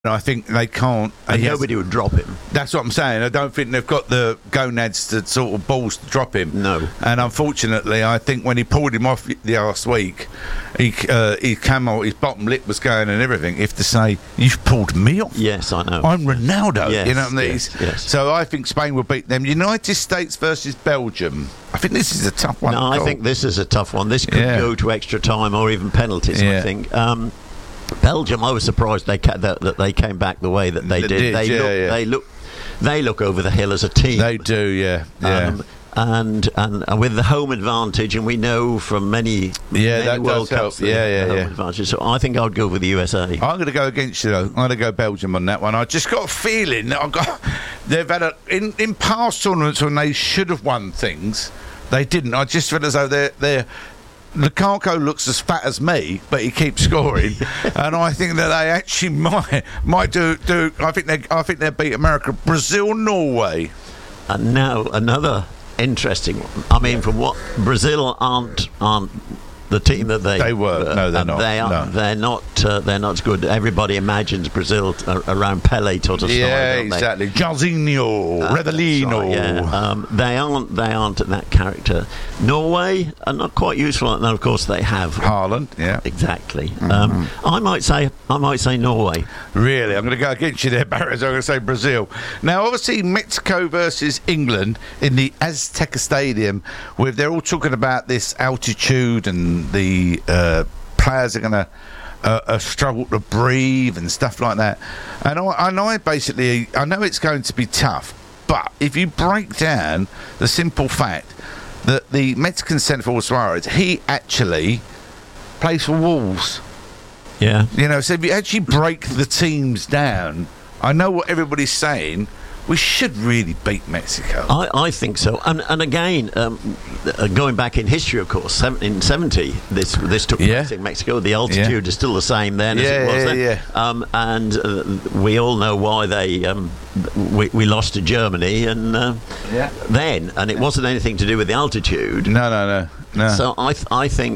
I think they can't. And nobody would drop him. That's what I'm saying. I don't think they've got the gonads to sort of balls to drop him. No. And unfortunately, I think when he pulled him off the last week, his bottom lip was going and everything. If to say, you've pulled me off. Yes, I know. I'm Ronaldo. Yes, you know what I mean? yes. So I think Spain will beat them. United States versus Belgium. I think this is a tough one. No, I think this is a tough one. This could go to extra time or even penalties, I think. Belgium, I was surprised that they came back the way that they did. They look over the hill as a team. They do, yeah. And with the home advantage, and we know from many World Cups home advantage. So I think I'd go with the USA. I'm going to go against you, though. I'm going to go Belgium on that one. I just got a feeling that they've had in past tournaments when they should have won things, they didn't. I just feel as though they're Lukaku looks as fat as me, but he keeps scoring, and I think that they actually might do. I think they beat America, Brazil, Norway, and now another interesting one. I mean, from what Brazil aren't the team that they were. No, they're not. They're not. They're not good. Everybody imagines Brazil around Pele sort of style. Yeah, exactly. Jairzinho, Revellino. Right, yeah. They aren't that character. Norway are not quite useful, and of course they have Haaland. Yeah, exactly. Mm-hmm. I might say Norway. Really, I'm going to go against you there, Barry. I'm going to say Brazil. Now, obviously, Mexico versus England in the Azteca Stadium, where they're all talking about this altitude and the players are going to struggle to breathe and stuff like that. And I know it's going to be tough, but if you break down the simple fact that the Mexican centre forward Suarez, he actually plays for Wolves. Yeah. You know, so if you actually break the teams down, I know what everybody's saying. We should really beat Mexico. I think so. And again, going back in history, of course, in 70, this took place in Mexico. The altitude is still the same then as it was then. And we all know why we lost to Germany then. And it wasn't anything to do with the altitude. No. So I think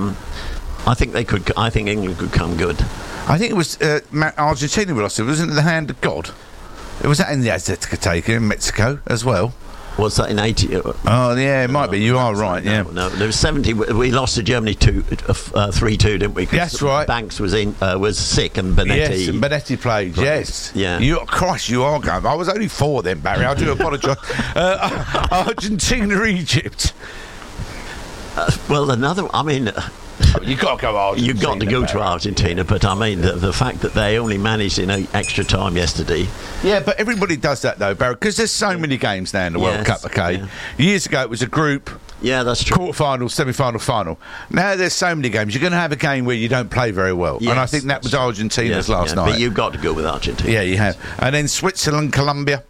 they could. I think England could come good. I think it was Argentina we lost. It wasn't the hand of God. It was that in the Azteca in Mexico as well. Was that in 80? Oh, yeah, it might be. You are right, yeah. No, there was 70. We lost to Germany 3-2, didn't we? That's right. Banks was sick and Benetti. Yes, and Benetti played, yes. Yeah. You are going. I was only 4 then, Barry. I do apologise. Argentina, Egypt. Well, another... I mean... You've got to go Argentina. You've got to go to Argentina, but I mean the fact that they only managed in extra time yesterday. Yeah, but everybody does that though, Barry, because there's so many games now in the World Cup. Okay, years ago it was a group. Yeah, that's true. Quarter-final, semi-final, final. Now there's so many games. You're going to have a game where you don't play very well, and I think that was Argentina's last night. But you've got to go with Argentina. Yeah, you have. And then Switzerland, Colombia.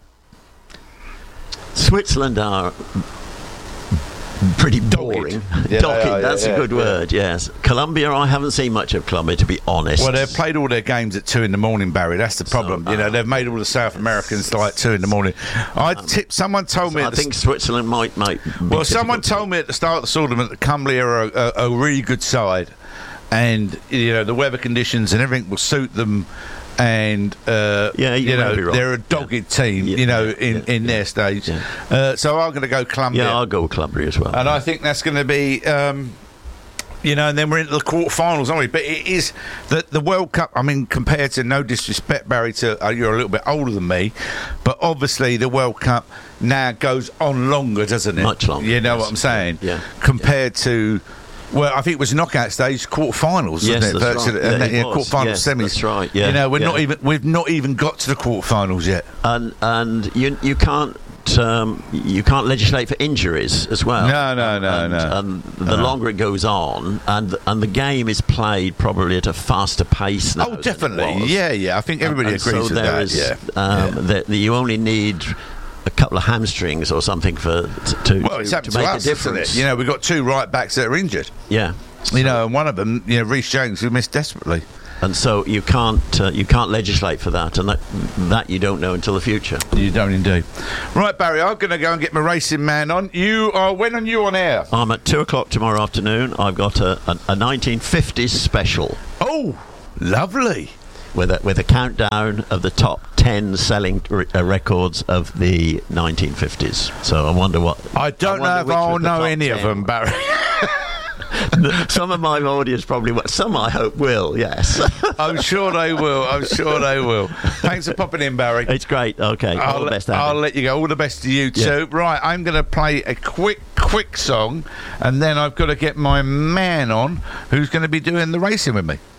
Switzerland are pretty boring. That's a good word, yes. Colombia, I haven't seen much of Colombia, to be honest. Well, they've played all their games at 2 a.m, Barry. That's the problem. They've made all the South Americans like 2 a.m. Someone told me... I think Switzerland might well, someone told me at the start of the tournament that Colombia are a really good side, and the weather conditions and everything will suit them. And they're a dogged team, in their stage. Yeah. So I'm going to go Colombia. Yeah, I'll go with Colombia as well. And I think that's going to be, and then we're into the quarterfinals, aren't we? But it is the World Cup. I mean, compared to, no disrespect, Barry, to you're a little bit older than me, but obviously the World Cup now goes on longer, doesn't it? Much longer. You know what I'm saying? Yeah. Compared to. Well, I think it was knockout stage, quarterfinals, wasn't it? That's right. Quarterfinals, semis. That's right. Yeah. We've not even got to the quarterfinals yet. And you can't legislate for injuries as well. No. And the longer it goes on, and the game is played probably at a faster pace now. Oh, definitely. Yeah. I think everybody agrees with that. You only need a couple of hamstrings or something to make a difference. We've got 2 right backs that are injured. Yeah. And one of them, Reece James, who missed desperately. And so you can't legislate for that, and that you don't know until the future. You don't indeed. Right, Barry, I'm going to go and get my racing man on. When are you on air? I'm at 2:00 tomorrow afternoon. I've got a 1950s special. Oh, lovely. with a countdown of the top 10 selling records of the 1950s. So I wonder what. I don't know if I'll know any 10. Of them, Barry. Some of my audience probably will. Some I hope will, yes. I'm sure they will. Thanks for popping in, Barry. It's great. Okay. All the best. I'll let you go. All the best to you too. Yeah. Right, I'm going to play a quick song, and then I've got to get my man on who's going to be doing the racing with me.